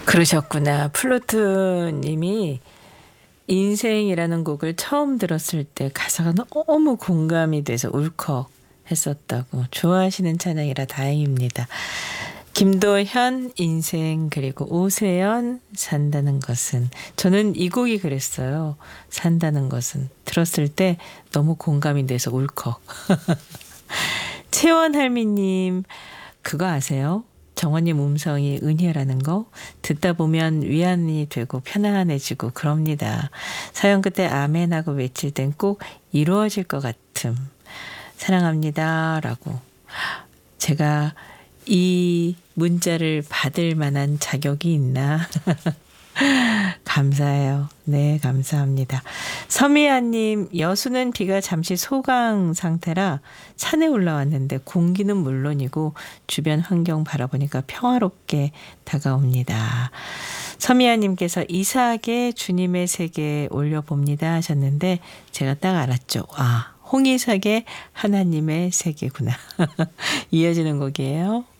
그러셨구나. 플루트님이 인생이라는 곡을 처음 들었을 때 가사가 너무 공감이 돼서 울컥 했었다고. 좋아하시는 찬양이라 다행입니다. 김도현 인생, 그리고 오세연 산다는 것은. 저는 이 곡이 그랬어요. 산다는 것은. 들었을 때 너무 공감이 돼서 울컥. 채원할미님, 그거 아세요? 정원님 음성이 은혜라는 거 듣다 보면 위안이 되고 편안해지고 그럽니다. 사연 끝에 아멘하고 외칠 땐 꼭 이루어질 것 같음. 사랑합니다 라고. 제가 이 문자를 받을 만한 자격이 있나? 감사해요. 네, 감사합니다. 서미아님, 여수는 비가 잠시 소강 상태라 산에 올라왔는데 공기는 물론이고 주변 환경 바라보니까 평화롭게 다가옵니다. 서미아님께서 이삭의 주님의 세계에 올려봅니다 하셨는데 제가 딱 알았죠. 아, 홍이삭의 하나님의 세계구나. 이어지는 곡이에요.